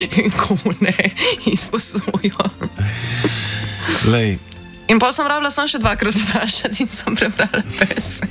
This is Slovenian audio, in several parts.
in komu ne izposojo. Lej. In pa sem rabila samo še 2-krat vprašati in sem prebrala pese.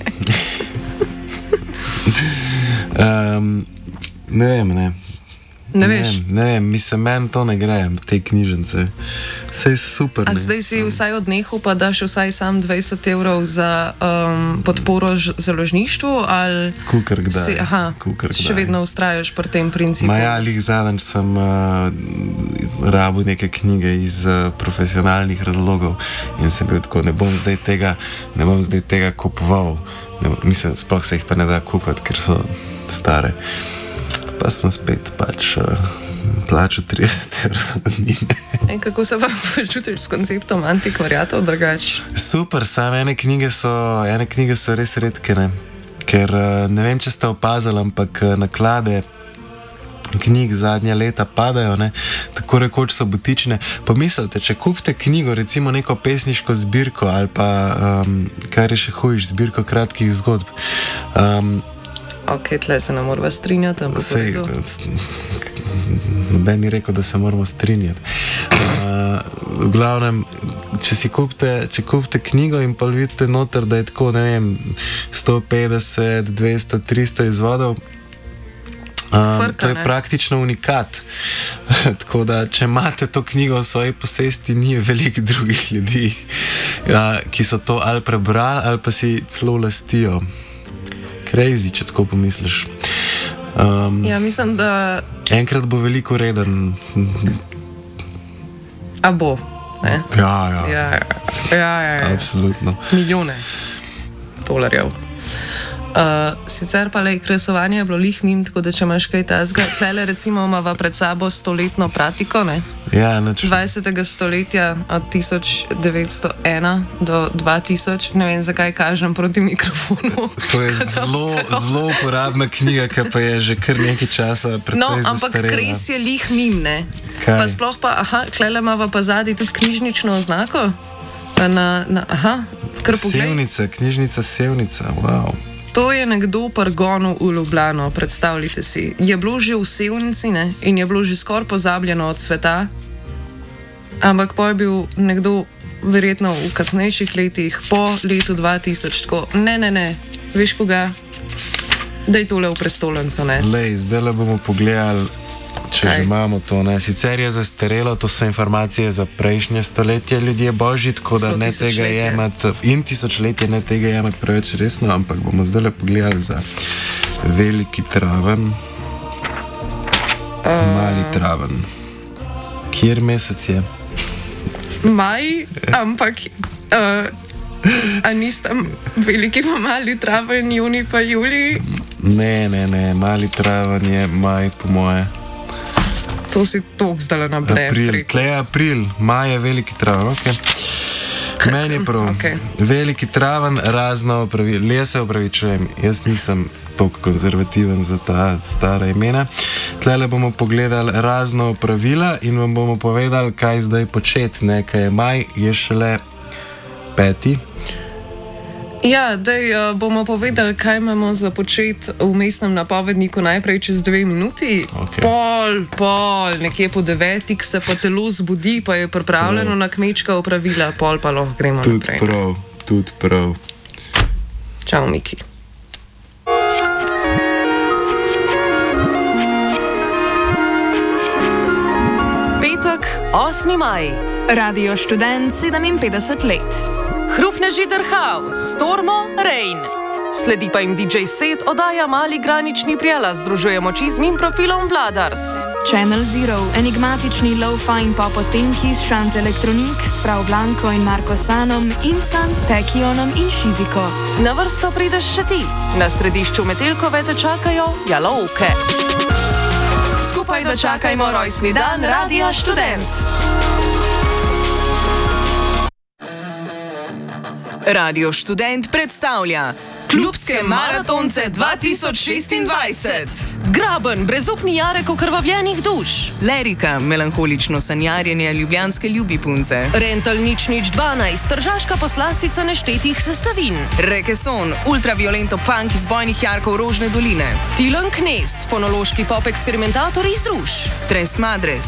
Ne vem, ne. Ne veš? Ne vem, mislim, meni to ne gre, te knjižnice. Vse je super. A zdaj si vsaj odnehal, pa daš vsaj sam 20 evrov za podporo založništvu, ali... Kukar kdaj. Še vedno ustrajaš pri tem principu. Ja, lih zadnjič sem rabil neke knjige iz profesionalnih razlogov in sem bil tako, ne bom zdaj tega kupoval. Mislim, sploh se jih pa ne da kupati, ker so stare. Pa sem spet plačal 30 evrov za podnine. Kako se pa počutiš s konceptom antikvariatov drugače? Super, samo ene knjige so res redke, ne? Ker ne vem, če ste opazili, ampak naklade knjig zadnja leta padajo, ne? Tako rekoč so butične. Pomislite, če kupite knjigo, recimo neko pesniško zbirko ali pa, kar je še hujš, zbirko kratkih zgodb, Ok, tle se ne moramo strinjati, ampak noben ni rekel, da se moramo strinjati. V glavnem, če kupite knjigo in pa vidite noter, da je tako, ne vem, 150, 200, 300 izvodov, to je praktično unikat. Tako da, če imate to knjigo v svoji posesti, ni veliko drugih ljudi, ki so to ali prebrali, ali pa si celo lastijo. Crazy, če tako pomisliš. Ja, mislim, da... Enkrat bo veliko reden. A bo, ne? Ja. Absolutno. Milijone dolarjev. Sicer pa kresovanje je bilo lih mim, tako da če imaš kaj tazga, tele recimo imava pred sabo 100-letno pratiko, ne? Ja, 20. stoletja od 1901 do 2000, ne vem zakaj kažem proti mikrofonu. To je zelo uporabna knjiga, ki pa je že kar nekaj časa precej zastarela. Ampak kres je lih mim, ne? Kaj? Pa sploh pa, klele imava pa zadnji tudi knjižnično oznako. Kar poglej. Knjižnica Sevnica, wow. To je nekdo prgonil v Ljubljano, predstavljite si. Je bilo že v Sevnici, ne? In je bilo že skoraj pozabljeno od sveta, ampak pa je bil nekdo verjetno v kasnejših letih, po letu 2000, tako, ne, veš koga, daj tole v prestolnico, ne? Lej, zdaj le bomo pogledali, če že imamo to, ne? Sicer je zastarelo, to so informacije za prejšnje stoletje, ljudje božji, tako da ne tega jemati, in tisočletje ne tega jemati preveč resno, ampak bomo zdaj le pogledali za Veliki Traven, Mali Traven. Kjer mesec je? Maj, ampak a niste Veliki pa Mali Traven, Juni pa Julij? Ne, Mali Traven je maj, po moje. To si toliko zdaj na blef. Tle je april, maj je Veliki Traven, ok. Meni je prav. Okay. Veliki Traven, razno opravil. Jaz se opravičujem, jaz nisem toliko konzervativen za ta stara imena. Tlele bomo pogledali razno opravila in vam bomo povedali, kaj zdaj početi. Nekaj je maj, je šele 5. Ja, daj bomo povedali, kaj imamo za početi v mestnem napovedniku najprej čez 2 minuti. Okay. Pol, nekje po 9, se pa telo zbudi, pa je pripravljeno na kmečka opravila, pol pa lahko gremo naprej. Tudi prav. Čau, Miki. Petek, 8. maj. Radio Študent 57 let. Hrupneži drhav, Stormo, Rain. Sledi pa jim DJ Set oddaja Mali granični prijela, združuje moči z mim profilom Vladars. Channel Zero, enigmatični low-fi in pop odtenki s Šant Elektronik, s Prav Blanko in Marko Sanom in San Tekionom in Šiziko. Na vrsto prideš še ti. Na središču Metelkove te čakajo jalovke. Skupaj dočakajmo rojstni dan Radia Študent. Radio Študent predstavlja Klubske maratonce 2026. Graben, brezupni Jarek okrvavljenih duš. Lerika, melanholično sanjarjenje ljubljanske ljubipunce. Rental nič 12, tržaška poslastica neštetih sestavin. Rekeson, ultraviolento punk iz bojnih jarkov Rožne doline. Tilan Knez, fonološki pop eksperimentator iz Ruš. Tres Madres,